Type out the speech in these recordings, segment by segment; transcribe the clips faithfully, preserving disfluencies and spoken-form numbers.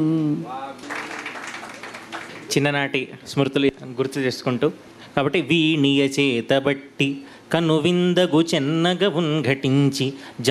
చిన్ననాటి స్మృతులు గుర్తు చేసుకుంటూ, కాబట్టి వీణియ చేతబట్టి కను విందగు చెన్నగ ఉన్ఘటించి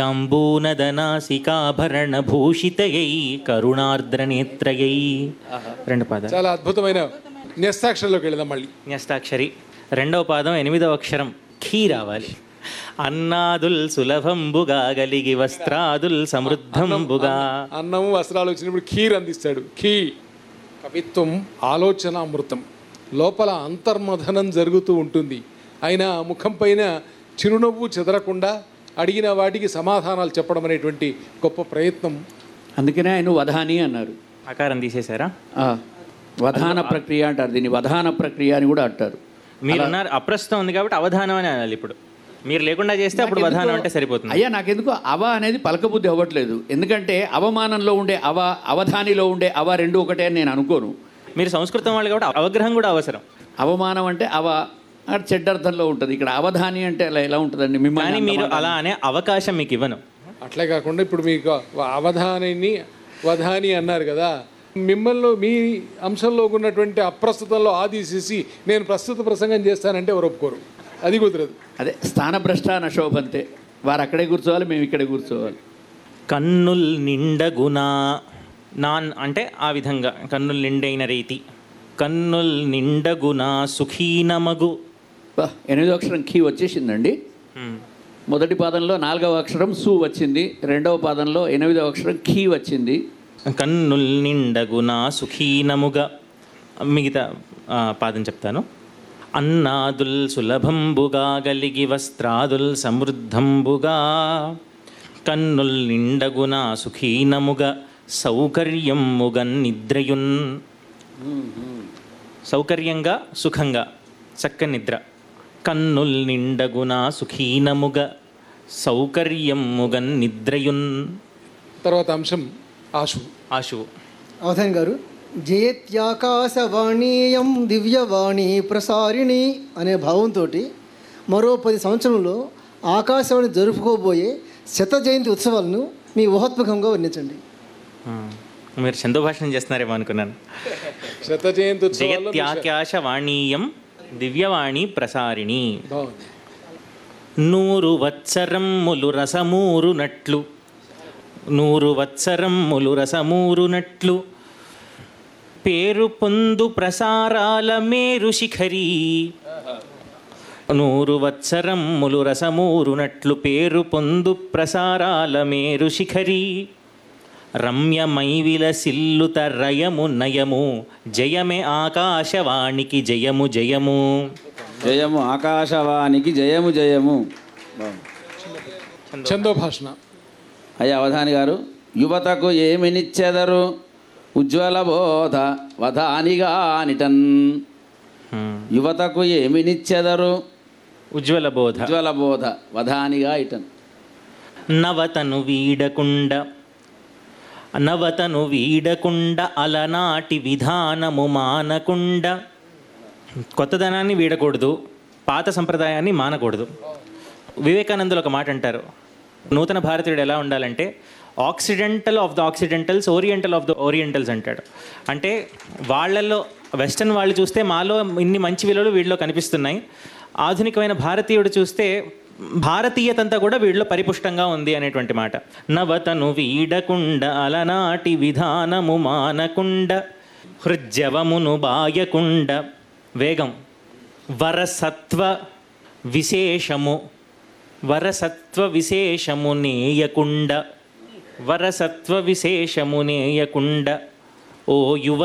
జాంబూనదనాసికాభరణ భూషితయై కరుణార్ద్ర నేత్రయై. రెండు పాదాలు చాలా అద్భుతమైన న్యస్తాక్షరంలోకి వెళదాం. మళ్ళీ న్యస్తాక్షరి రెండవ పాదం ఎనిమిదవ అక్షరం ఖీ రావాలి. అన్నాదుల్ సులభంబుగా గలిగి వస్త్రాదుల్ సమృద్ధంబుగా. అన్నం వస్త్రాలు వచ్చినప్పుడు ఖీర్ అందిస్తాడు. ఖీ కవిత్వం ఆలోచన అమృతం. లోపల అంతర్మథనం జరుగుతూ ఉంటుంది. ఆయన ముఖం పైన చిరునవ్వు చెదరకుండా అడిగిన వాటికి సమాధానాలు చెప్పడం అనేటువంటి గొప్ప ప్రయత్నం. అందుకనే ఆయన వధాని అన్నారు. ఆకారం తీసేశారా? వధాన ప్రక్రియ అంటారు దీన్ని. వధాన ప్రక్రియ అని కూడా అంటారు. మీరు అన్నారు అప్రస్తుతం ఉంది కాబట్టి అవధానం అని అనాలి. ఇప్పుడు మీరు లేకుండా చేస్తే అప్పుడు వధానం అంటే సరిపోతుంది. అయ్యా నాకెందుకు అవ అనేది పలకబుద్ధి అవ్వట్లేదు. ఎందుకంటే అవమానంలో ఉండే అవ, అవధానిలో ఉండే అవ రెండు ఒకటే అని నేను అనుకోను. మీరు సంస్కృతం వాళ్ళు కాబట్టి అవగ్రహం కూడా అవసరం. అవమానం అంటే అవ చెడ్డర్థంలో ఉంటుంది. ఇక్కడ అవధాని అంటే అలా ఎలా ఉంటుందండి? మిమ్మల్ని మీరు అలా అనే అవకాశం మీకు ఇవ్వను. అట్లే కాకుండా ఇప్పుడు మీకు అవధానిని వధాని అన్నారు కదా, మిమ్మల్ని మీ అంశంలో ఉన్నటువంటి అప్రస్తుతంలో ఆదేశిసి నేను ప్రస్తుత ప్రసంగం చేస్తానంటే ఎవరు ఒప్పుకోరు. అది కుదరదు. అదే స్థానభ్రష్ట నశోభంతే. వారు అక్కడే కూర్చోవాలి, మేము ఇక్కడే కూర్చోవాలి. కన్నుల్ నిండగునా నాన్ అంటే ఆ విధంగా కన్నుల్ నిండైన రీతి. కన్నుల్ నిండగునా సుఖీనమగు. ఎనిమిదో అక్షరం ఖీ వచ్చేసిందండి. మొదటి పాదంలో నాలుగవ అక్షరం సు వచ్చింది. రెండవ పాదంలో ఎనిమిదవ అక్షరం ఖీ వచ్చింది. కన్నుల్ నిండగునా సుఖీనముగా. మిగతా పాదం చెప్తాను. అన్నాదుల్ సులభంబుగా గలిగి వస్త్రాదుల్ సమృద్ధంబుగా. కన్నుల్ నిండగునా సుఖీనముగా సౌకర్యముగన్ నిద్రయున్. సౌకర్యంగా సుఖంగా చక్కని నిద్ర. కన్నుల్ నిండగునా సుఖీనముగా సౌకర్యముగన్ నిద్రయున్. తర్వాత అంశం ఆశు. ఆశువు. అవధాని గారు, జయత్యాకాశవాణీయం దివ్యవాణి ప్రసారిణి అనే భావంతో మరో పది సంవత్సరంలో ఆకాశవాణి జరుపుకోబోయే శత జయంతి ఉత్సవాలను మీ ఊహాత్మకంగా వర్ణించండి. మీరు చందోభాషణం చేస్తున్నారేమో అనుకున్నాను. శత జయంతి జయత్యాకాశవాణీయం దివ్యవాణి ప్రసారిణి. నూరు వత్సరమ్ములు రసమూరునట్లు. నూరు వత్సరమ్ములు రసమూరునట్లు పేరు పొందు ప్రసారాల మేరు శిఖరీ. నూరు వత్సరమ్ములు రసమూరునట్లు పేరు పొందు ప్రసారాల మేరు శిఖరీ. రమ్యమై విలసిల్లుత రయము నయము జయమే ఆకాశవాణికి జయము జయము. జయము ఆకాశవాణికి జయము జయము. చందోభాషణ. అయ్యా అవధాని గారు, యువతకు ఏమినిచ్చెదరు ఉజ్వల బోధ వధానిగా నిటన్. యువతకు ఏమినిచ్చెదరు ఉజ్వల బోధ ఉజ్వల బోధ వధానిగా ఇటన్. నవతను వీడకుండ. నవతను వీడకుండ అలనాటి విధానము మానకుండ. కొత్తదనాన్ని వీడకూడదు, పాత సంప్రదాయాన్ని మానకూడదు. వివేకానందులు ఒక మాట అంటారు, నూతన భారతీయుడు ఎలా ఉండాలంటే accidental of the occidentals, oriental of the orientals అంటాడు. అంటే వాళ్ళల్లో వెస్టర్న్ వాళ్ళు చూస్తే మాలో ఇన్ని మంచి విలువలు వీళ్ళలో కనిపిస్తున్నాయి. ఆధునికమైన భారతీయుడు చూస్తే భారతీయతంతా కూడా వీళ్ళలో పరిపుష్టంగా ఉంది అనేటువంటి మాట. నవతను వీడకుండ అలనాటి విధానము మానకుండ హృజ్జవమును బాయకుండ. వేగం. వరసత్వ విశేషము. వరసత్వ విశేషము నేయకుండ. వరసత్వ విశేషము నేయకుండ. ఓ యువ